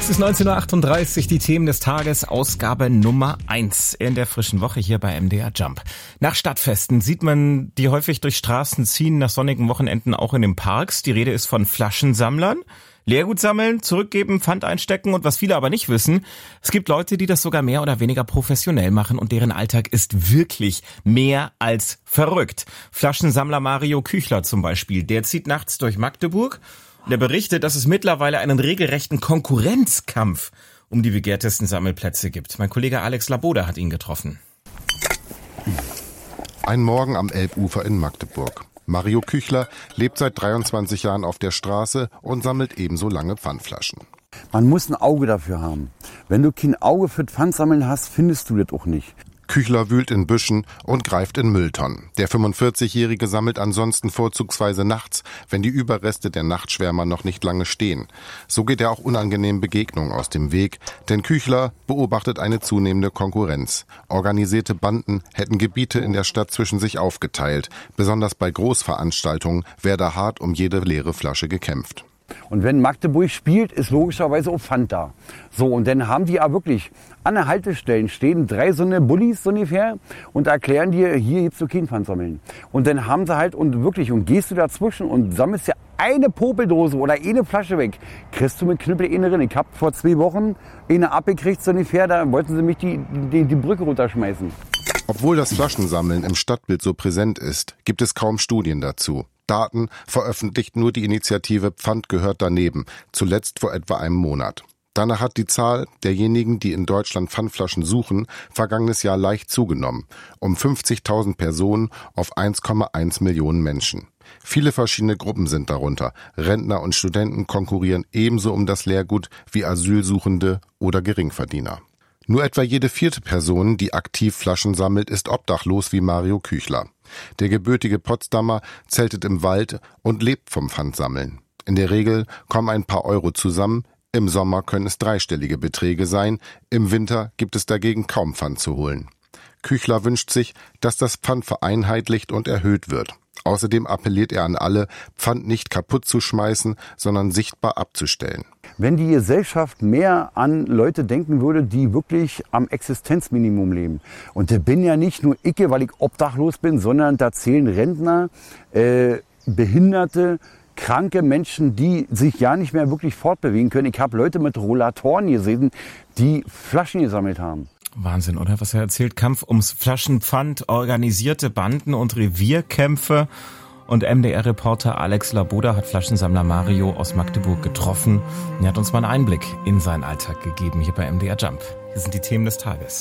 Es ist 19:38 Uhr, die Themen des Tages, Ausgabe Nummer 1 in der frischen Woche hier bei MDR Jump. Nach Stadtfesten sieht man die häufig durch Straßen ziehen, nach sonnigen Wochenenden auch in den Parks. Die Rede ist von Flaschensammlern. Leergut sammeln, zurückgeben, Pfand einstecken und was viele aber nicht wissen, es gibt Leute, die das sogar mehr oder weniger professionell machen und deren Alltag ist wirklich mehr als verrückt. Flaschensammler Mario Küchler zum Beispiel, der zieht nachts durch Magdeburg. Der berichtet, dass es mittlerweile einen regelrechten Konkurrenzkampf um die begehrtesten Sammelplätze gibt. Mein Kollege Alex Laboda hat ihn getroffen. Ein Morgen am Elbufer in Magdeburg. Mario Küchler lebt seit 23 Jahren auf der Straße und sammelt ebenso lange Pfandflaschen. Man muss ein Auge dafür haben. Wenn du kein Auge für Pfandsammeln hast, findest du das auch nicht. Küchler wühlt in Büschen und greift in Mülltonnen. Der 45-Jährige sammelt ansonsten vorzugsweise nachts, wenn die Überreste der Nachtschwärmer noch nicht lange stehen. So geht er auch unangenehmen Begegnungen aus dem Weg, denn Küchler beobachtet eine zunehmende Konkurrenz. Organisierte Banden hätten Gebiete in der Stadt zwischen sich aufgeteilt. Besonders bei Großveranstaltungen werde hart um jede leere Flasche gekämpft. Und wenn Magdeburg spielt, ist logischerweise auch Pfand da. So, und dann haben die ja wirklich an der Haltestellen stehen 3 so eine Bullis so ungefähr und erklären dir, hier gibst du kein Pfand sammeln. Und dann haben sie halt, und gehst du dazwischen und sammelst ja eine Popeldose oder eine Flasche weg, kriegst du mit Knüppel eine drin. Ich hab vor 2 Wochen eine abgekriegt so ungefähr, da wollten sie mich die Brücke runterschmeißen. Obwohl das Flaschensammeln im Stadtbild so präsent ist, gibt es kaum Studien dazu. Daten veröffentlicht nur die Initiative Pfand gehört daneben, zuletzt vor etwa einem Monat. Danach hat die Zahl derjenigen, die in Deutschland Pfandflaschen suchen, vergangenes Jahr leicht zugenommen, um 50.000 Personen auf 1,1 Millionen Menschen. Viele verschiedene Gruppen sind darunter. Rentner und Studenten konkurrieren ebenso um das Leergut wie Asylsuchende oder Geringverdiener. Nur etwa jede 4. Person, die aktiv Flaschen sammelt, ist obdachlos wie Mario Küchler. Der gebürtige Potsdamer zeltet im Wald und lebt vom Pfandsammeln. In der Regel kommen ein paar Euro zusammen, im Sommer können es dreistellige Beträge sein, im Winter gibt es dagegen kaum Pfand zu holen. Küchler wünscht sich, dass das Pfand vereinheitlicht und erhöht wird. Außerdem appelliert er an alle, Pfand nicht kaputt zu schmeißen, sondern sichtbar abzustellen. Wenn die Gesellschaft mehr an Leute denken würde, die wirklich am Existenzminimum leben. Und da bin ja nicht nur ich, weil ich obdachlos bin, sondern da zählen Rentner, Behinderte, kranke Menschen, die sich ja nicht mehr wirklich fortbewegen können. Ich habe Leute mit Rollatoren gesehen, die Flaschen gesammelt haben. Wahnsinn, oder? Was er erzählt. Kampf ums Flaschenpfand, organisierte Banden und Revierkämpfe. Und MDR-Reporter Alex Laboda hat Flaschensammler Mario aus Magdeburg getroffen. Er hat uns mal einen Einblick in seinen Alltag gegeben hier bei MDR Jump. Hier sind die Themen des Tages.